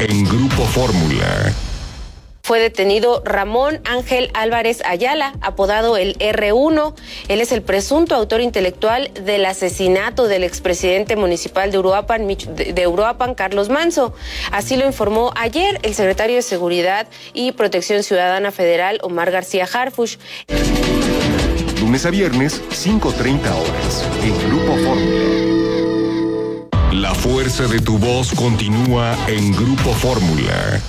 en Grupo Fórmula. Fue detenido Ramón Ángel Álvarez Ayala, apodado el R1. Él es el presunto autor intelectual del asesinato del expresidente municipal de Uruapan, Carlos Manso. Así lo informó ayer el secretario de Seguridad y Protección Ciudadana Federal, Omar García Harfuch. Lunes a viernes, 5:30 horas, en Grupo Fórmula. La fuerza de tu voz continúa en Grupo Fórmula.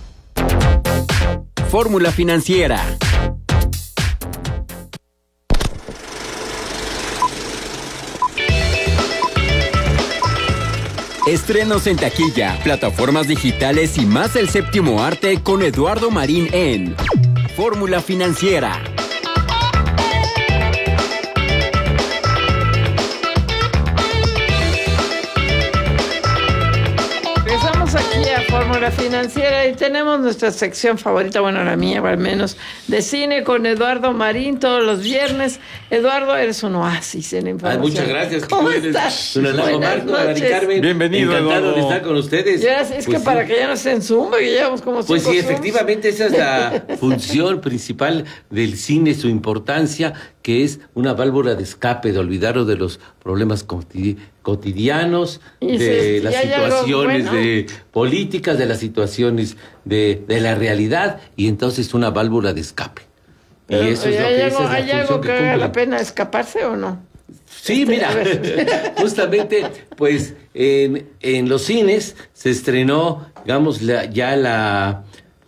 Fórmula Financiera. Estrenos en taquilla, plataformas digitales y más del séptimo arte con Eduardo Marín en Fórmula Financiera. Aquí a Fórmula Financiera y tenemos nuestra sección favorita, bueno, la mía al menos, de cine con Eduardo Marín todos los viernes. Eduardo, eres un oasis en la información. Muchas gracias. ¿Cómo estás? Buenas noches. Carmen, bienvenido, encantado Eduardo. de estar con ustedes. Es que para que ya no estén Zumba, que llevamos como 5 Pues sí, Zooms. efectivamente esa es la función principal del cine, su importancia, que es una válvula de escape, de olvidarnos de los problemas cotidianos, de las situaciones de políticas, de las situaciones de la realidad, y entonces una válvula de escape. Pero, y eso es lo que ¿hay algo que valga la pena escaparse o no? Sí, mira, justamente, pues, en los cines se estrenó, digamos, la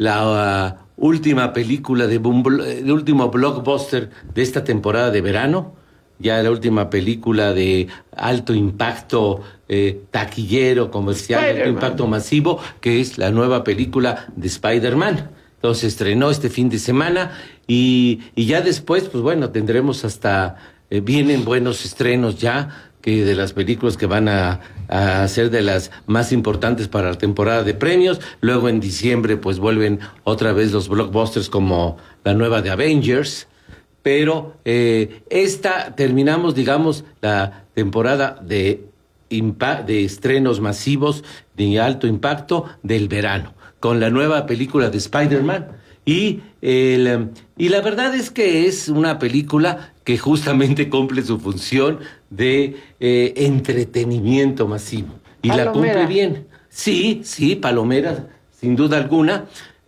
última película el último blockbuster de esta temporada de verano, ya la última película de alto impacto taquillero, comercial, de alto impacto masivo, que es la nueva película de Spider-Man. Entonces se estrenó este fin de semana y ya después, pues bueno, tendremos vienen buenos estrenos ya, que de las películas que van a ser de las más importantes para la temporada de premios. Luego en diciembre pues vuelven otra vez los blockbusters como la nueva de Avengers. Pero terminamos, digamos, la temporada de estrenos masivos de alto impacto del verano, con la nueva película de Spider-Man. Y la verdad es que es una película que justamente cumple su función de entretenimiento masivo. Y palomera. La cumple bien. Sí, palomera, sin duda alguna.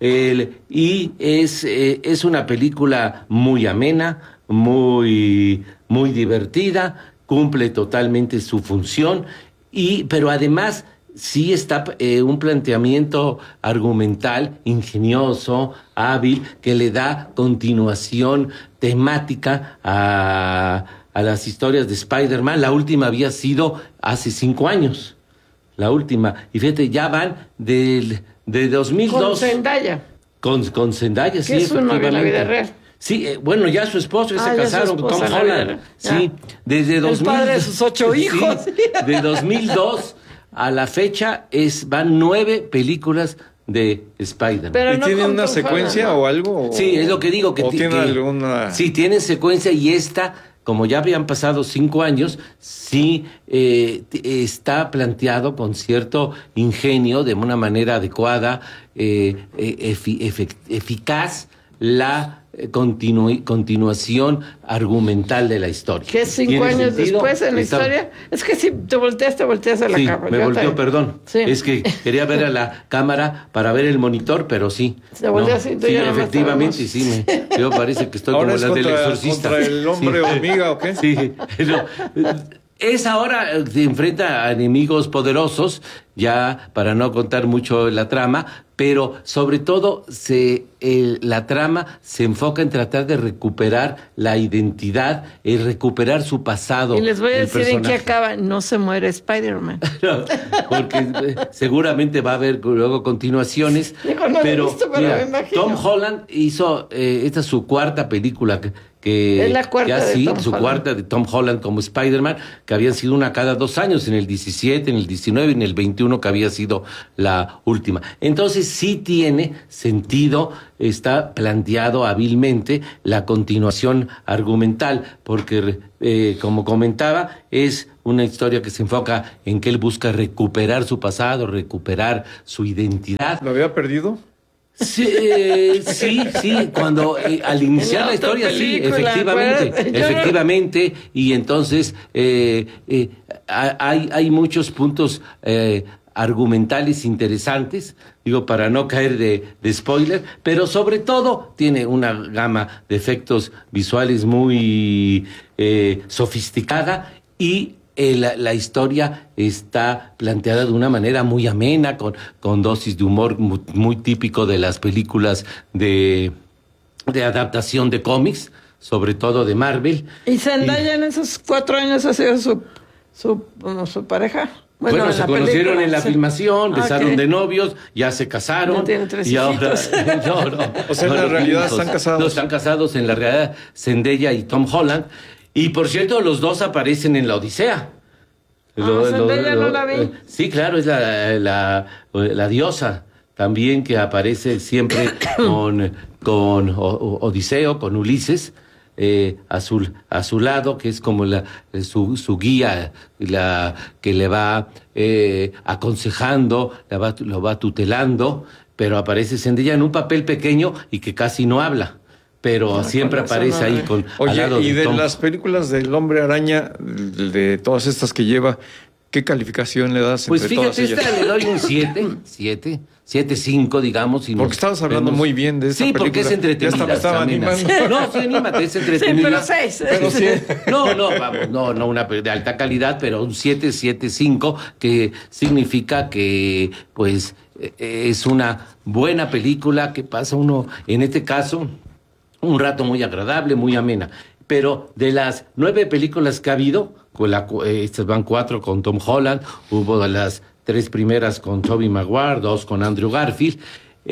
Y es una película muy amena, muy divertida, cumple totalmente su función, pero además sí está un planteamiento argumental ingenioso, hábil, que le da continuación temática a las historias de Spider-Man. La última había sido hace 5 años. La última. Y fíjate, ya van de 2002. Con Zendaya. Con Zendaya, sí, es un novio en la vida real. Sí, bueno, ya su esposo se casaron con Tom Holland. Sí, desde 2000. El padre de sus 8 hijos. Sí, de 2002 a la fecha van 9 películas de Spider-Man. Pero ¿y tienen una secuencia o algo? Sí, es lo que digo. ¿O tiene alguna? Sí, tienen secuencia, y esta, como ya habían pasado 5 años, sí está planteado con cierto ingenio, de una manera adecuada, eficaz, la continuación argumental de la historia. ¿Qué 5 años después en la historia? Es que si te volteas a la cámara. Me volteó, perdón. Sí. Es que quería ver a la cámara para ver el monitor, pero sí. Se volteó así. Sí, efectivamente, sí. Yo parece que estoy como la del exorcista. ¿Contra el hombre hormiga o qué? Sí, ahora se enfrenta a enemigos poderosos, ya para no contar mucho la trama, pero sobre todo la trama se enfoca en tratar de recuperar la identidad y recuperar su pasado. Y les voy a decir en qué acaba: no se muere Spider-Man. No, porque seguramente va a haber luego continuaciones. Digo, no pero lo he visto, pero mira, me imagino. Tom Holland hizo, esta es su 4ª película que es la cuarta ya de sí, Tom su Holland. cuarta de Tom Holland como Spider-Man, que habían sido una cada 2 años, en el 17, en el 19 y en el 21, que había sido la última. Entonces sí tiene sentido, está planteado hábilmente la continuación argumental, porque como comentaba, es una historia que se enfoca en que él busca recuperar su pasado, recuperar su identidad. ¿Lo había perdido? Sí, sí, cuando al iniciar la historia, película, sí, efectivamente, pues, efectivamente, y entonces hay muchos puntos argumentales interesantes, digo, para no caer de spoiler, pero sobre todo tiene una gama de efectos visuales muy sofisticada y la historia está planteada de una manera muy amena, con dosis de humor muy típico de las películas de adaptación de cómics, sobre todo de Marvel. ¿Y Zendaya en esos 4 años ha sido su pareja? Bueno, en se la conocieron película, en la sí. filmación, besaron Ok. de novios, ya se casaron. Ya tienen 3 y hijitos. ahora, no. O sea, en la los realidad hijos. están casados. No, están casados en la realidad, Zendaya y Tom Holland. Y por cierto, los dos aparecen en la Odisea. Zendaya no la vi. Sí, claro, es la diosa también que aparece siempre con Odiseo, con Ulises. A su lado, que es como su guía, que le va aconsejando, lo va tutelando, pero aparece Zendaya en un papel pequeño y que casi no habla, pero siempre aparece ahí al Oye, lado y de Tom. las películas del Hombre Araña, de todas estas que lleva, ¿qué calificación le das Pues entre todas fíjate, ellas? esta le doy un 7.5, digamos. Porque estabas hablando muy bien de esta Sí, porque es película. entretenida. Ya hasta me estaba amena. animando. No, sí, anímate, es Sí, entretenida. pero 6. Pero sí. No, vamos, no una de alta calidad, pero un 7.5, que significa que, pues, es una buena película que pasa uno, en este caso, un rato muy agradable, muy amena. Pero de las 9 películas que ha habido, estas van 4 con Tom Holland, hubo de las 3 primeras con Tobey Maguire, 2 con Andrew Garfield,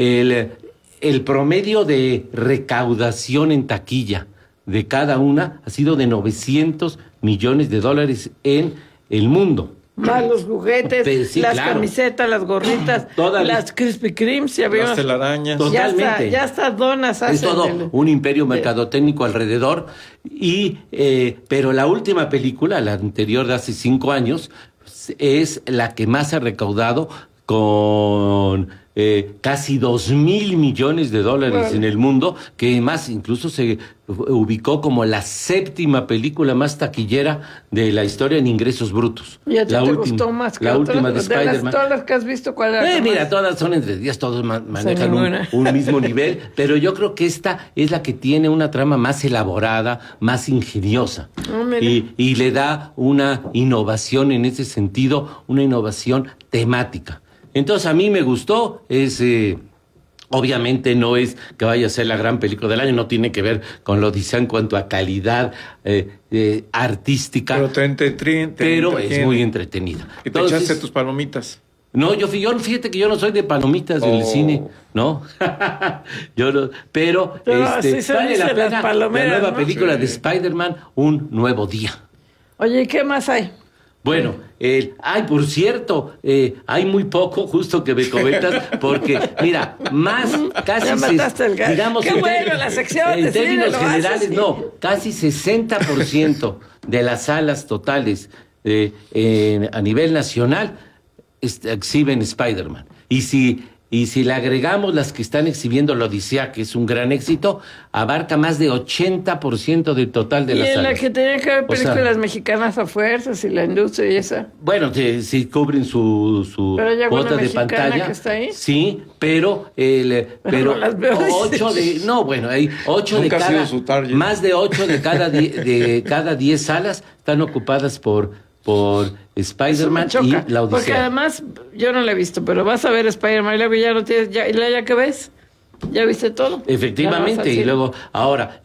el promedio de recaudación en taquilla de cada una ha sido de $900 millones en el mundo. Más los juguetes, Pero sí, las claro. camisetas, las gorritas, Todas las Krispy Kremes, ya Las vimos. telarañas. Totalmente. Ya está donas hacen Es todo un imperio mercadotécnico alrededor, pero la última película, la anterior de hace 5 años, es la que más ha recaudado con casi $2,000 millones en el mundo, que más incluso se ubicó como la 7ª película más taquillera de la historia en ingresos brutos. ¿Y a ti La te última- gustó más que la otras? última de Spider-Man. Todas las que has visto, ¿cuál era la que Mira, más? todas son entre días, todos manejan ninguna. un mismo nivel, pero yo creo que esta es la que tiene una trama más elaborada, más ingeniosa. mira. Y le da una innovación en ese sentido, una innovación temática. Entonces a mí me gustó, obviamente no es que vaya a ser la gran película del año, no tiene que ver con lo Odisea en cuanto a calidad artística, Pero te pero es entretiene. muy entretenida. Y te echaste tus palomitas. No, fíjate que yo no soy de palomitas del cine, ¿no? Yo no, pero así se vale dice la pena las palomeras, la nueva ¿no? película Sí. de Spider-Man, Un Nuevo Día. Oye, ¿y qué más hay? Bueno, por cierto, hay muy poco, justo que me comentas, porque, mira, casi Ya mataste el gallo. digamos, Qué bueno, la sección de en cine términos lo haces, generales, sí. no, casi 60% de las salas totales a nivel nacional exhiben Spider-Man. Y si le agregamos las que están exhibiendo la Odisea, que es un gran éxito, abarca más de 80% del total de Y las en salas. la que tenían que haber O sea, películas mexicanas a fuerzas y la industria y esa. bueno, sí cubren su Pero hay alguna cuota de mexicana pantalla. que está ahí. Sí, pero no las veo. 8 hay 8 de Nunca ha cada sido su target. más de 8 de cada 10 salas están ocupadas por Spider-Man Eso me y choca, la porque Odisea. además, yo no la he visto, pero vas a ver Spider-Man y luego ya no tienes, ya que ves, ya viste todo. Ya vas Efectivamente, al y cine. luego ahora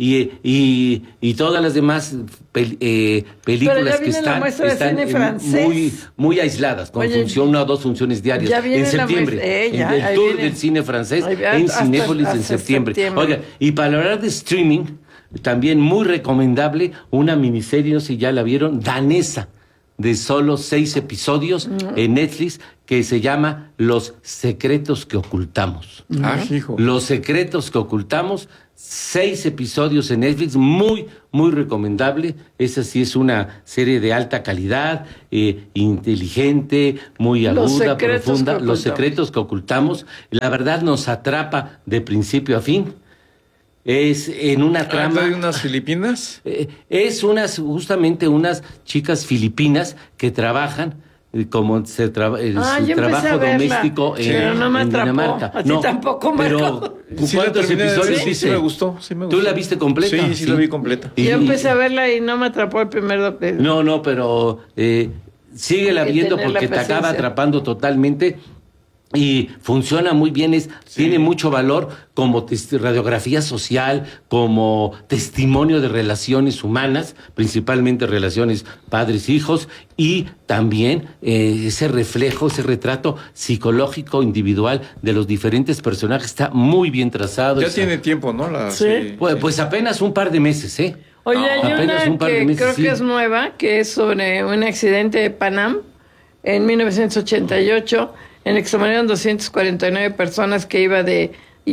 y todas las demás películas Pero ya que viene la muestra de están cine francés. muy aisladas, con Oye, una o 2 funciones diarias ya viene en la septiembre, muestra- ya, el ahí tour viene. del cine francés Ahí, en hasta- Cinépolis en hasta septiembre. septiembre. Oiga, y para hablar de streaming, también muy recomendable, una miniserie, no sé si ya la vieron, danesa, de solo 6 episodios en Netflix, que se llama Los secretos que ocultamos. Hijo. Los secretos que ocultamos, 6 episodios en Netflix, muy, muy recomendable. Esa sí es una serie de alta calidad, inteligente, muy aguda, profunda. Los secretos que ocultamos. La verdad nos atrapa de principio a fin. Es en una trama. ¿Hay unas filipinas? Es justamente unas chicas filipinas que trabajan como su trabajo doméstico pero no me en atrapó. Dinamarca. A ti tampoco, Marco. Pero ¿cuántos episodios viste? Sí, me gustó. ¿Tú la viste completa? Sí, la vi completa. Yo empecé a verla y no me atrapó el primer doble. No, pero síguela viendo porque te acaba atrapando totalmente. Y funciona muy bien, tiene mucho valor como radiografía social, como testimonio de relaciones humanas, principalmente relaciones padres-hijos, y también ese reflejo, ese retrato psicológico individual de los diferentes personajes está muy bien trazado. Ya tiene tiempo, ¿no? Sí. Pues apenas un par de meses, ¿eh? Oye, hay una que creo que es nueva, que es sobre un accidente de Panam en 1988, en el que se murieron 249 personas, que iba de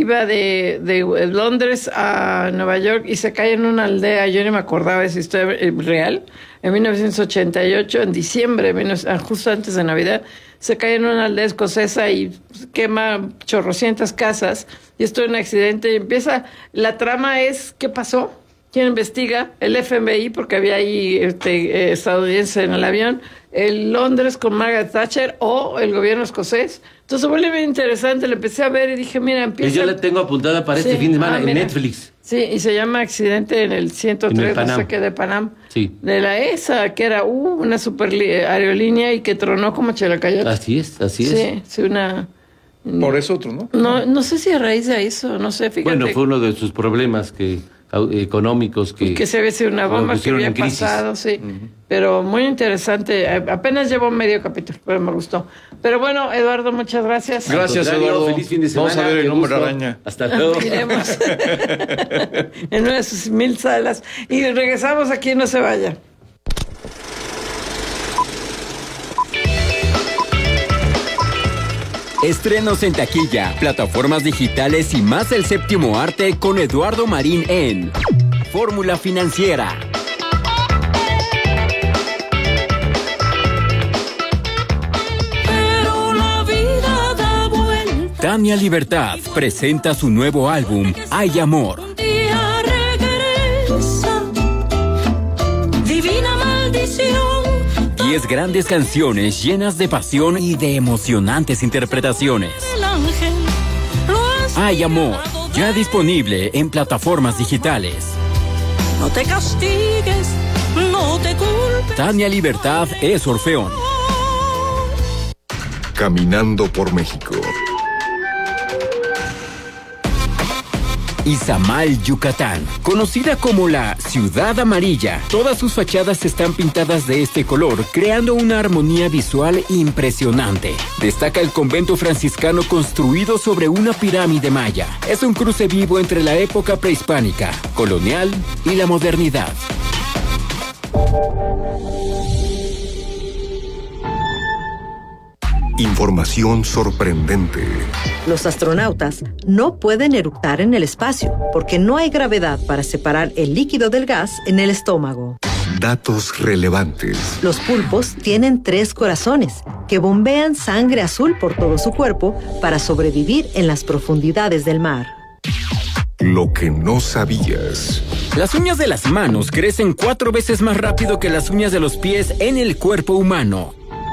Londres a Nueva York y se cae en una aldea. Yo no me acordaba de esa historia real. En 1988, en diciembre, justo antes de Navidad, se cae en una aldea escocesa y quema chorrocientas casas. Y esto es un accidente y empieza... La trama es, ¿qué pasó? ¿Quién investiga? El FBI, porque había ahí estadounidense en el avión, el Londres con Margaret Thatcher o el gobierno escocés. Entonces se vuelve bien interesante, le empecé a ver y dije, mira, empieza... Yo la tengo apuntada para este fin de semana en Netflix. Sí, y se llama Accidente en el 103, no sé qué, de Panam. Sí. De la ESA, que era una super aerolínea y que tronó como chelacayote. Así es. Sí, una... Por eso otro, ¿no? No sé si a raíz de eso, no sé, fíjate. Bueno, fue uno de sus problemas económicos que se había sido una bomba que había pasado, sí. Pero muy interesante. Apenas llevo medio capítulo, pero me gustó. Pero bueno, Eduardo, muchas gracias. Gracias, Eduardo. Feliz fin de semana. Vamos a ver el Hombre Araña. Hasta luego. Iremos en una de sus 1000 salas. Y regresamos aquí, no se vaya. Estrenos en taquilla, plataformas digitales y más del séptimo arte con Eduardo Marín en Fórmula Financiera. Pero la vida da vuelta. Tania Libertad presenta su nuevo álbum, Hay Amor. Un día regresa. Divina maldición. 10 grandes canciones llenas de pasión y de emocionantes interpretaciones. El ángel lo has Hay Amor, ya disponible en plataformas digitales. No te castigues, no te culpes. Tania Libertad es Orfeón. Caminando por México. Izamal, Yucatán, conocida como la Ciudad Amarilla. Todas sus fachadas están pintadas de este color, creando una armonía visual impresionante. Destaca el convento franciscano construido sobre una pirámide maya. Es un cruce vivo entre la época prehispánica, colonial y la modernidad. Información sorprendente. Los astronautas no pueden eructar en el espacio porque no hay gravedad para separar el líquido del gas en el estómago. Datos relevantes. Los pulpos tienen 3 corazones que bombean sangre azul por todo su cuerpo para sobrevivir en las profundidades del mar. Lo que no sabías. Las uñas de las manos crecen 4 veces más rápido que las uñas de los pies en el cuerpo humano.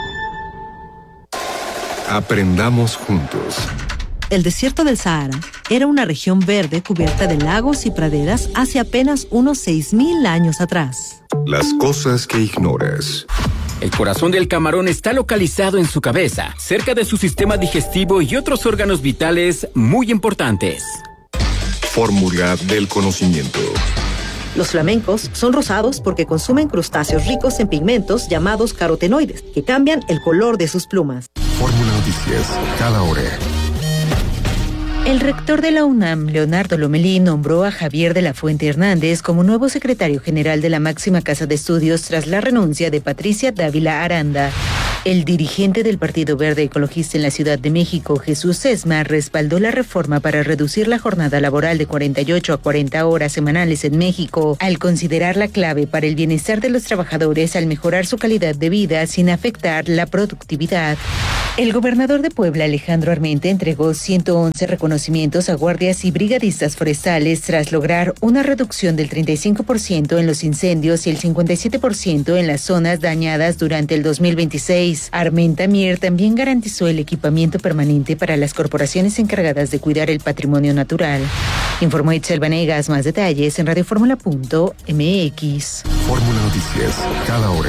Aprendamos juntos. El desierto del Sahara era una región verde cubierta de lagos y praderas hace apenas unos 6,000 años atrás. Las cosas que ignoras. El corazón del camarón está localizado en su cabeza, cerca de su sistema digestivo y otros órganos vitales muy importantes. Fórmula del conocimiento. Los flamencos son rosados porque consumen crustáceos ricos en pigmentos llamados carotenoides, que cambian el color de sus plumas. Fórmula Noticias, cada hora. El rector de la UNAM, Leonardo Lomelí, nombró a Javier de la Fuente Hernández como nuevo secretario general de la máxima casa de estudios tras la renuncia de Patricia Dávila Aranda. El dirigente del Partido Verde Ecologista en la Ciudad de México, Jesús Sesma, respaldó la reforma para reducir la jornada laboral de 48 a 40 horas semanales en México, al considerar la clave para el bienestar de los trabajadores al mejorar su calidad de vida sin afectar la productividad. El gobernador de Puebla, Alejandro Armenta, entregó 111 reconocimientos a guardias y brigadistas forestales tras lograr una reducción del 35% en los incendios y el 57% en las zonas dañadas durante el 2026. Armenta Mier también garantizó el equipamiento permanente para las corporaciones encargadas de cuidar el patrimonio natural. Informó Itzel Vanegas. Más detalles en radioformula.mx. Fórmula Noticias, cada hora.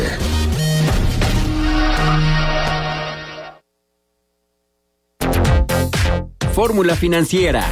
Fórmula Financiera.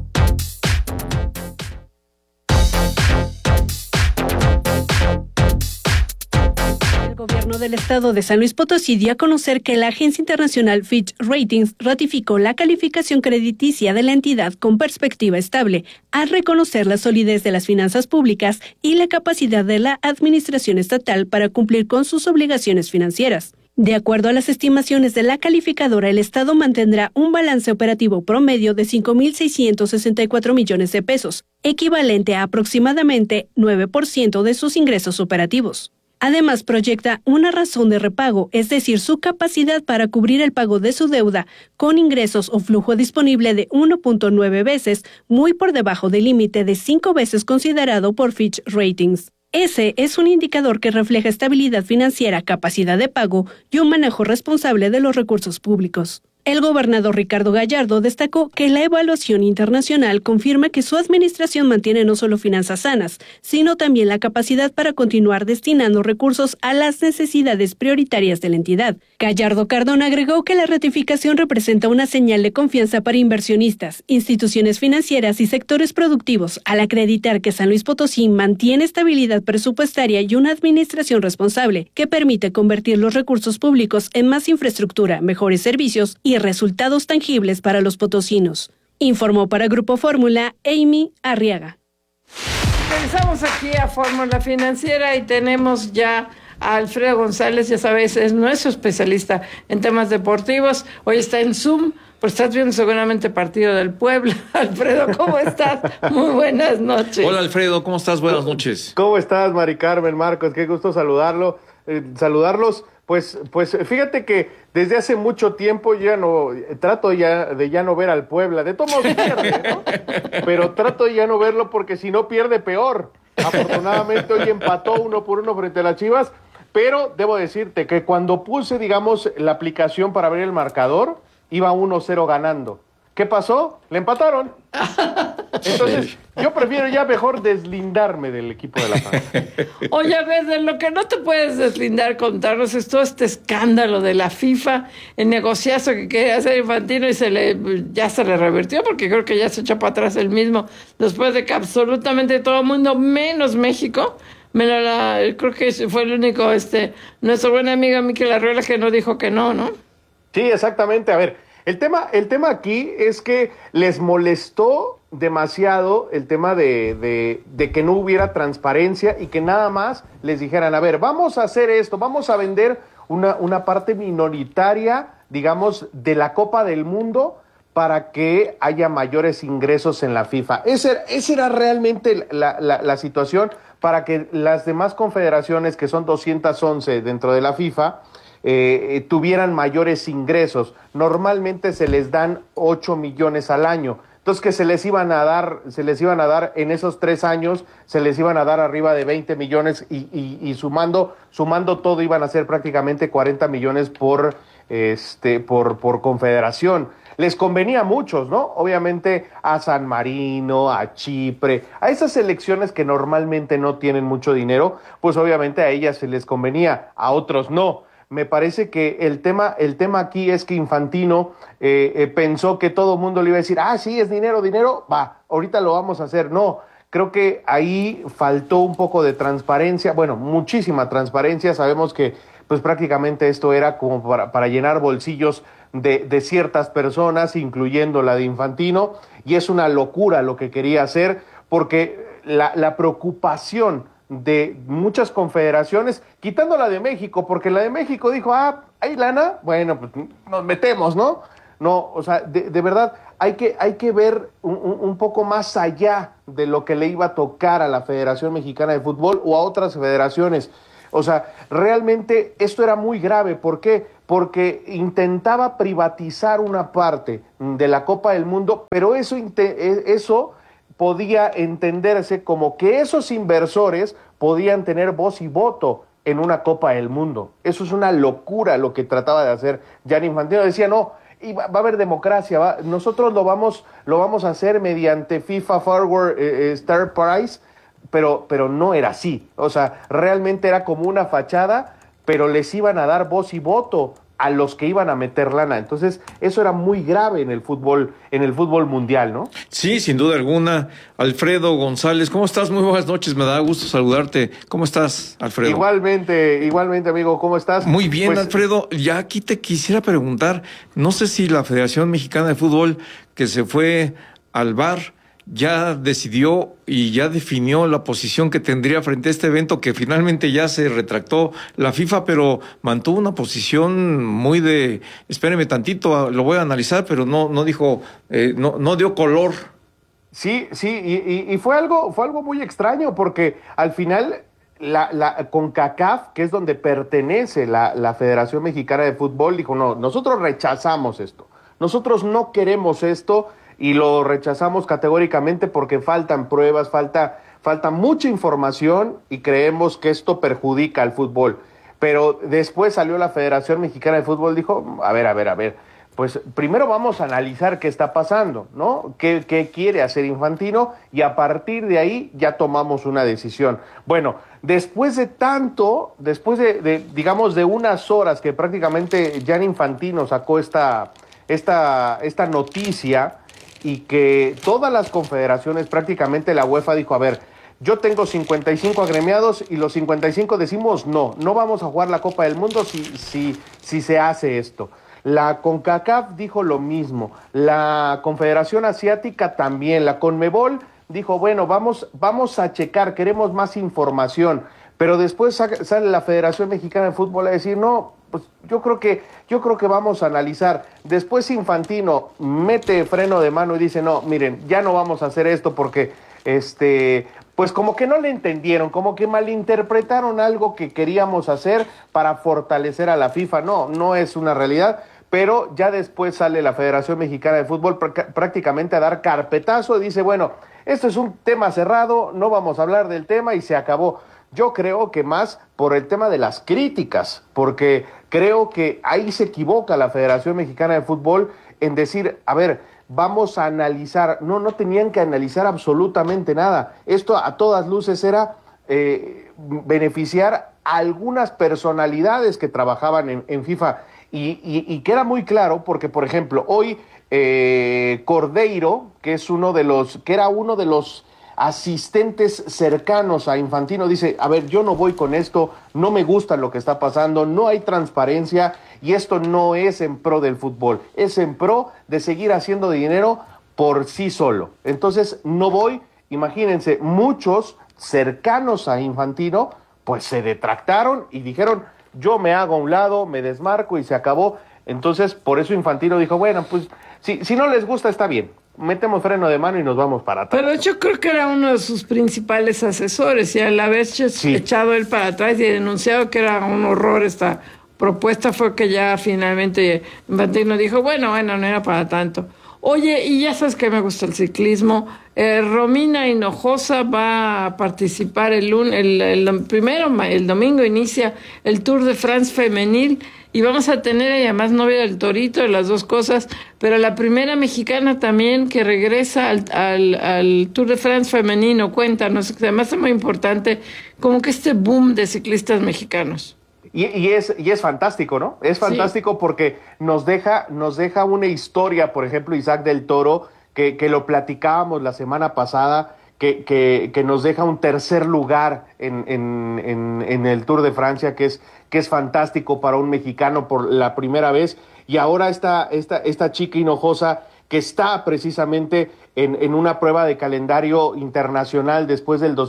El gobierno del estado de San Luis Potosí dio a conocer que la agencia internacional Fitch Ratings ratificó la calificación crediticia de la entidad con perspectiva estable, al reconocer la solidez de las finanzas públicas y la capacidad de la administración estatal para cumplir con sus obligaciones financieras. De acuerdo a las estimaciones de la calificadora, el Estado mantendrá un balance operativo promedio de 5.664 millones de pesos, equivalente a aproximadamente 9% de sus ingresos operativos. Además, proyecta una razón de repago, es decir, su capacidad para cubrir el pago de su deuda con ingresos o flujo disponible de 1.9 veces, muy por debajo del límite de 5 veces considerado por Fitch Ratings. Ese es un indicador que refleja estabilidad financiera, capacidad de pago y un manejo responsable de los recursos públicos. El gobernador Ricardo Gallardo destacó que la evaluación internacional confirma que su administración mantiene no solo finanzas sanas, sino también la capacidad para continuar destinando recursos a las necesidades prioritarias de la entidad. Gallardo Cardona agregó que la ratificación representa una señal de confianza para inversionistas, instituciones financieras y sectores productivos, al acreditar que San Luis Potosí mantiene estabilidad presupuestaria y una administración responsable que permite convertir los recursos públicos en más infraestructura, mejores servicios y resultados tangibles para los potosinos. Informó para Grupo Fórmula, Amy Arriaga. Regresamos aquí a Fórmula Financiera y tenemos ya a Alfredo González, ya sabes, es nuestro especialista en temas deportivos. Hoy está en Zoom, pues estás viendo seguramente partido del Puebla. Alfredo, ¿cómo estás? Muy buenas noches. Hola Alfredo, ¿cómo estás? Buenas noches. ¿Cómo estás, Mari Carmen, Marcos? Qué gusto saludarlos. Pues fíjate que desde hace mucho tiempo trato de ya no ver al Puebla. De todos modos pierde, ¿no? Pero trato de ya no verlo porque si no pierde peor. Afortunadamente hoy empató 1-1 frente a las Chivas, pero debo decirte que cuando puse, digamos, la aplicación para ver el marcador, iba 1-0 ganando. ¿Qué pasó? Le empataron. Entonces, yo prefiero ya mejor deslindarme del equipo de la paz. Oye, a ver, de lo que no te puedes deslindar, contarnos es todo este escándalo de la FIFA, el negociazo que quería hacer Infantino y ya se le revirtió, porque creo que ya se echó para atrás el mismo, después de que absolutamente todo el mundo, menos México, creo que fue el único, nuestro buen amigo Mikel Arriola que no dijo que no, ¿no? Sí, exactamente. A ver, el tema aquí es que les molestó demasiado el tema de que no hubiera transparencia y que nada más les dijeran, a ver, vamos a hacer esto, vamos a vender una parte minoritaria, digamos, de la Copa del Mundo para que haya mayores ingresos en la FIFA. Esa era realmente la situación, para que las demás confederaciones, que son 211 dentro de la FIFA, tuvieran mayores ingresos. Normalmente se les dan 8 millones al año. Entonces que se les iban a dar en esos 3 años, se les iban a dar arriba de 20 millones y sumando todo iban a ser prácticamente 40 millones por confederación. Les convenía a muchos, ¿no? Obviamente a San Marino, a Chipre, a esas selecciones que normalmente no tienen mucho dinero, pues obviamente a ellas se les convenía, a otros no. Me parece que el tema aquí es que Infantino pensó que todo el mundo le iba a decir, sí, es dinero, va, ahorita lo vamos a hacer. No, creo que ahí faltó un poco de transparencia, bueno, muchísima transparencia. Sabemos que pues prácticamente esto era como para llenar bolsillos de ciertas personas, incluyendo la de Infantino, y es una locura lo que quería hacer, porque la preocupación de muchas confederaciones, quitando la de México, porque la de México dijo, hay lana, bueno, pues nos metemos, ¿no? No, o sea, de verdad, hay que ver un poco más allá de lo que le iba a tocar a la Federación Mexicana de Fútbol o a otras federaciones. O sea, realmente esto era muy grave. ¿Por qué? Porque intentaba privatizar una parte de la Copa del Mundo, pero eso podía entenderse como que esos inversores podían tener voz y voto en una Copa del Mundo. Eso es una locura lo que trataba de hacer Gianni Infantino. Decía, no, y va a haber democracia, nosotros lo vamos a hacer mediante FIFA Forward Star Prize, pero no era así. O sea, realmente era como una fachada, pero les iban a dar voz y voto a los que iban a meter lana. Entonces, eso era muy grave en el fútbol mundial, ¿no? Sí, sin duda alguna. Alfredo González, ¿cómo estás? Muy buenas noches, me da gusto saludarte. ¿Cómo estás, Alfredo? Igualmente, amigo, ¿cómo estás? Muy bien, pues, Alfredo. Ya aquí te quisiera preguntar, no sé si la Federación Mexicana de Fútbol, que se fue al VAR, ya decidió y ya definió la posición que tendría frente a este evento, que finalmente ya se retractó la FIFA, pero mantuvo una posición muy de, espéreme tantito, lo voy a analizar, pero no dijo, no dio color. Sí, y fue algo muy extraño, porque al final la CONCACAF, que es donde pertenece la Federación Mexicana de Fútbol, dijo, no, nosotros rechazamos esto, nosotros no queremos esto, y lo rechazamos categóricamente porque faltan pruebas, falta mucha información y creemos que esto perjudica al fútbol. Pero después salió la Federación Mexicana de Fútbol, dijo, a ver, pues primero vamos a analizar qué está pasando, ¿no? ¿Qué quiere hacer Infantino? Y a partir de ahí ya tomamos una decisión. Bueno, después de digamos, de unas horas que prácticamente Gianni Infantino sacó esta noticia, y que todas las confederaciones, prácticamente la UEFA dijo, a ver, yo tengo 55 agremiados y los 55 decimos no vamos a jugar la Copa del Mundo si se hace esto. La CONCACAF dijo lo mismo, la Confederación Asiática también, la CONMEBOL dijo, bueno, vamos a checar, queremos más información, pero después sale la Federación Mexicana de Fútbol a decir, no, pues yo creo que vamos a analizar. Después Infantino mete freno de mano y dice, no, miren, ya no vamos a hacer esto porque, pues como que no le entendieron, como que malinterpretaron algo que queríamos hacer para fortalecer a la FIFA. No es una realidad, pero ya después sale la Federación Mexicana de Fútbol prácticamente a dar carpetazo y dice, bueno, esto es un tema cerrado, no vamos a hablar del tema y se acabó. Yo creo que más por el tema de las críticas, porque creo que ahí se equivoca la Federación Mexicana de Fútbol en decir, a ver, vamos a analizar. No tenían que analizar absolutamente nada. Esto a todas luces era beneficiar a algunas personalidades que trabajaban en FIFA y que era muy claro porque, por ejemplo, hoy Cordeiro, que era uno de los asistentes cercanos a Infantino, dice, a ver, yo no voy con esto, no me gusta lo que está pasando, no hay transparencia y esto no es en pro del fútbol, es en pro de seguir haciendo dinero por sí solo. Entonces, no voy. Imagínense, muchos cercanos a Infantino, pues se detractaron y dijeron, yo me hago a un lado, me desmarco y se acabó. Entonces, por eso Infantino dijo, bueno, pues, si no les gusta, está bien. Metemos freno de mano y nos vamos para atrás. Pero yo creo que era uno de sus principales asesores y al haber echado él para atrás y denunciado que era un horror esta propuesta, fue que ya finalmente Infantino dijo, bueno, no era para tanto. Oye, y ya sabes que me gusta el ciclismo, Romina Hinojosa va a participar el domingo inicia el Tour de France femenil, y vamos a tener ella más novia del Torito, de las dos cosas, pero la primera mexicana también que regresa al Tour de France femenino. Cuéntanos, además es muy importante como que este boom de ciclistas mexicanos. Y es fantástico, ¿no? Es fantástico, sí, porque nos deja una historia, por ejemplo, Isaac del Toro, que lo platicábamos la semana pasada, que nos deja un tercer lugar en el Tour de Francia, que es fantástico para un mexicano por la primera vez. y ahora esta chica Hinojosa, que está precisamente en una prueba de calendario internacional después del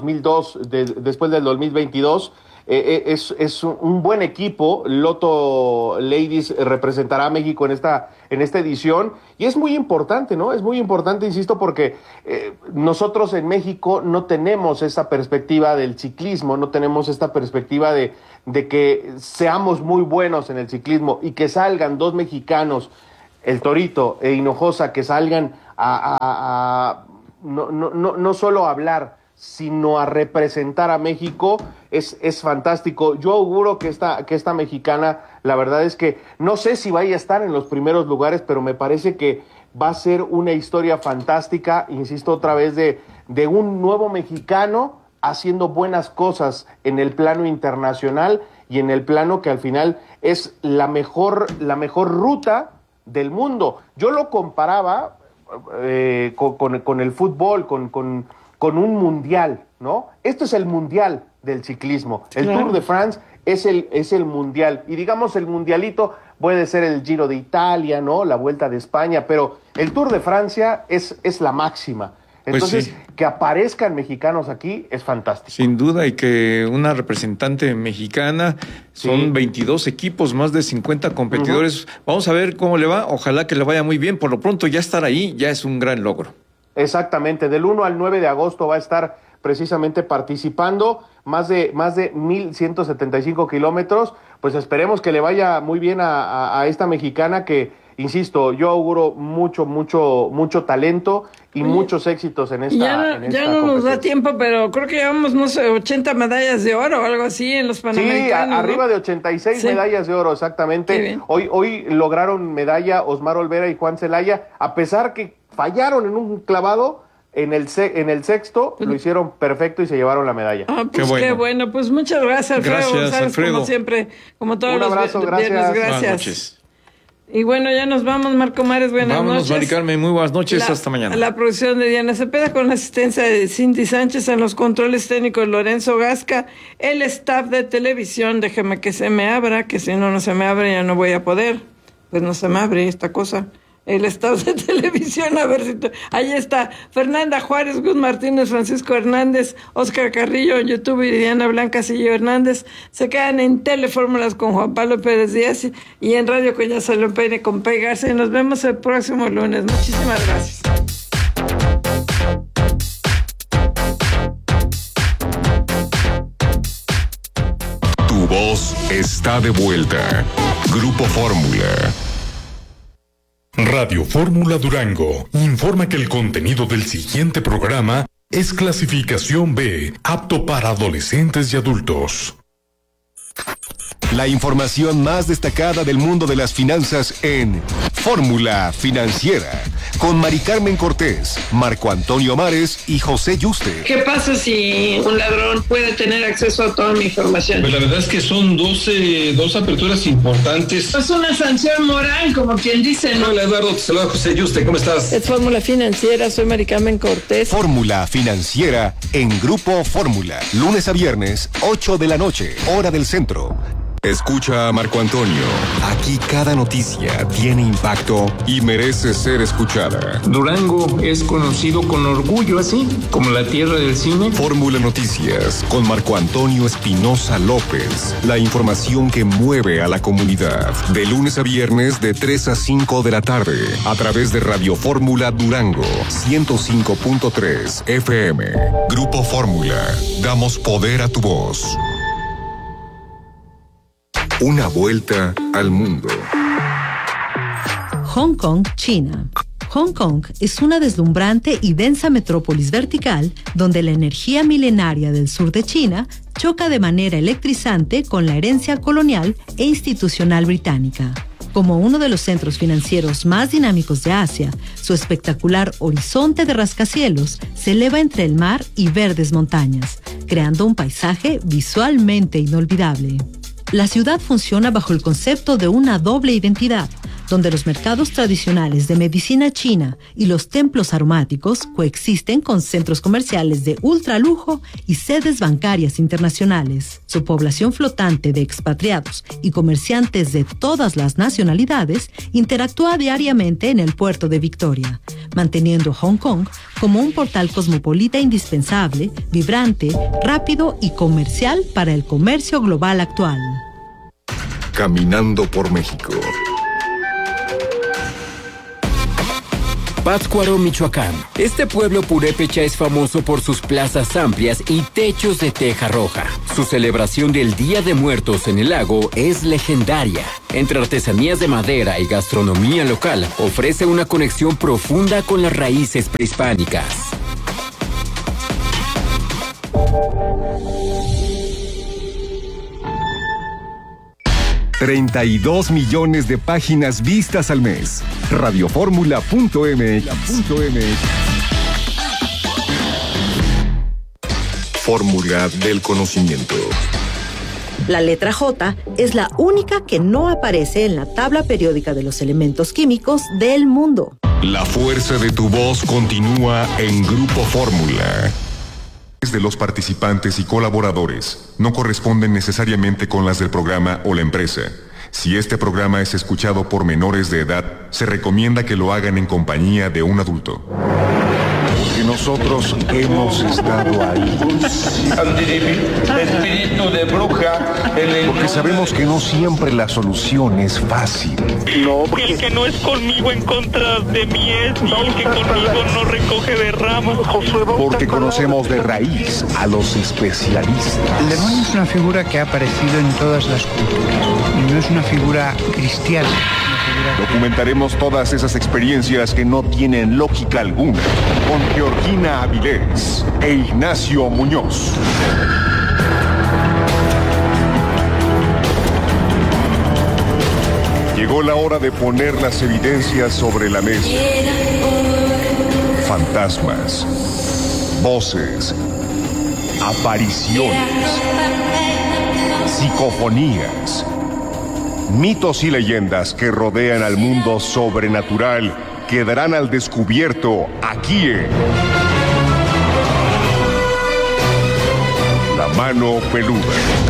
2022, es un buen equipo. Lotto Ladies representará a México en esta edición, y es muy importante, ¿no? Es muy importante, insisto, porque nosotros en México no tenemos esta perspectiva del ciclismo, no tenemos esta perspectiva de que seamos muy buenos en el ciclismo y que salgan dos mexicanos, el Torito e Hinojosa, que salgan no solo a hablar, sino a representar a México, es fantástico. Yo auguro que esta mexicana, la verdad es que no sé si vaya a estar en los primeros lugares, pero me parece que va a ser una historia fantástica, insisto otra vez, de un nuevo mexicano haciendo buenas cosas en el plano internacional y en el plano que al final es la mejor ruta del mundo. Yo lo comparaba con el fútbol, con un mundial, ¿no? Esto es el mundial del ciclismo. El Tour de France es el mundial. Y digamos, el mundialito puede ser el Giro de Italia, ¿no? La Vuelta de España, pero el Tour de Francia es la máxima. Entonces, pues sí, que aparezcan mexicanos aquí es fantástico. Sin duda, y que una representante mexicana, son 22 equipos, más de 50 competidores. Vamos a ver cómo le va, ojalá que le vaya muy bien. Por lo pronto, ya estar ahí ya es un gran logro. Exactamente, del 1 al 9 de agosto va a estar precisamente participando, más de 1,175 kilómetros. Pues esperemos que le vaya muy bien a esta mexicana que, insisto, yo auguro mucho talento y muchos éxitos en esta ya no nos da tiempo, pero creo que llevamos, no sé, 80 medallas de oro o algo así en los Panamericanos. Sí, arriba de 86 medallas de oro, exactamente. Hoy lograron medalla Osmar Olvera y Juan Celaya, a pesar que fallaron en un clavado. En el sexto lo hicieron perfecto y se llevaron la medalla. Pues qué bueno. Pues muchas gracias, Alfredo. Gracias, Alfredo. Como siempre, como todos un abrazo, los viernes. Gracias. Buenas noches. Y bueno, ya nos vamos, Marco Mares, buenas noches. Vámonos, Mari Carmen, muy buenas noches, hasta mañana. La producción de Diana Cepeda con la asistencia de Cindy Sánchez, en los controles técnicos Lorenzo Gasca, el staff de televisión, déjeme que se me abra, que si no se me abre ya no voy a poder, pues no se me abre esta cosa. El staff de televisión, a ver si... Ahí está, Fernanda Juárez, Gus Martínez, Francisco Hernández, Oscar Carrillo en YouTube y Diana Blanca Sillo Hernández. Se quedan en Telefórmulas con Juan Pablo Pérez Díaz y en Radio Coña Salón Peine con Pei Garza. Y nos vemos el próximo lunes. Muchísimas gracias. Tu voz está de vuelta. Grupo Fórmula. Radio Fórmula Durango informa que el contenido del siguiente programa es clasificación B, apto para adolescentes y adultos. La información más destacada del mundo de las finanzas en Fórmula Financiera, con Mari Carmen Cortés, Marco Antonio Mares y José Yuste. ¿Qué pasa si un ladrón puede tener acceso a toda mi información? Pues la verdad es que son dos aperturas importantes. Es una sanción moral, como quien dice, ¿no? Hola, Eduardo, te saluda José Yuste, ¿cómo estás? Es Fórmula Financiera, soy Mari Carmen Cortés. Fórmula Financiera en Grupo Fórmula, lunes a viernes, 8 de la noche, hora del centro. Escucha a Marco Antonio. Aquí cada noticia tiene impacto y merece ser escuchada. Durango es conocido con orgullo así, como la tierra del cine. Fórmula Noticias con Marco Antonio Espinosa López. La información que mueve a la comunidad. De lunes a viernes de 3 a 5 de la tarde. A través de Radio Fórmula Durango 105.3 FM. Grupo Fórmula. Damos poder a tu voz. Una vuelta al mundo. Hong Kong, China. Hong Kong es una deslumbrante y densa metrópolis vertical donde la energía milenaria del sur de China choca de manera electrizante con la herencia colonial e institucional británica. Como uno de los centros financieros más dinámicos de Asia, su espectacular horizonte de rascacielos se eleva entre el mar y verdes montañas, creando un paisaje visualmente inolvidable. La ciudad funciona bajo el concepto de una doble identidad, donde los mercados tradicionales de medicina china y los templos aromáticos coexisten con centros comerciales de ultralujo y sedes bancarias internacionales. Su población flotante de expatriados y comerciantes de todas las nacionalidades interactúa diariamente en el puerto de Victoria, manteniendo Hong Kong como un portal cosmopolita indispensable, vibrante, rápido y comercial para el comercio global actual. Caminando por México. Pátzcuaro, Michoacán. Este pueblo purépecha es famoso por sus plazas amplias y techos de teja roja. Su celebración del Día de Muertos en el lago es legendaria. Entre artesanías de madera y gastronomía local, ofrece una conexión profunda con las raíces prehispánicas. $32 millones de páginas vistas al mes. Radioformula.mx. Fórmula del conocimiento. La letra J es la única que no aparece en la tabla periódica de los elementos químicos del mundo. La fuerza de tu voz continúa en Grupo Fórmula. De los participantes y colaboradores no corresponden necesariamente con las del programa o la empresa. Si este programa es escuchado por menores de edad, se recomienda que lo hagan en compañía de un adulto. Porque nosotros hemos estado ahí. Espíritu de bruja. Porque sabemos que no siempre la solución es fácil. No, el que no es conmigo en contra de mí es, y el que conmigo no recoge de ramas. Porque conocemos de raíz a los especialistas. El demonio es una figura que ha aparecido en todas las culturas y no es una figura cristiana. Documentaremos todas esas experiencias que no tienen lógica alguna con Georgina Avilés e Ignacio Muñoz. Llegó la hora de poner las evidencias sobre la mesa. Fantasmas, voces, apariciones, psicofonías, mitos y leyendas que rodean al mundo sobrenatural quedarán al descubierto aquí en La Mano Peluda.